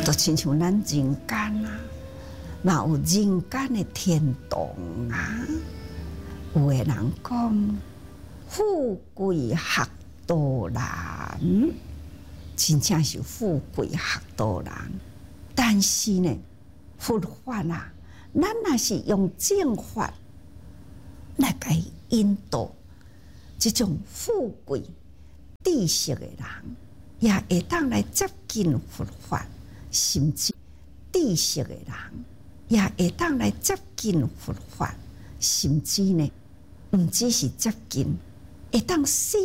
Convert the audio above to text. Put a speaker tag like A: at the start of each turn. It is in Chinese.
A: 都亲像咱人间啊，嘛有人间的天堂啊。有的人讲，富贵学道难，真正是富贵学道难。但是呢，佛法啊，咱若是用正法来甲伊引导，这种富贵知识的人，也会当来接近佛法；甚至知识的人，也会当来接近佛法；甚至呢，毋只是接近，会当实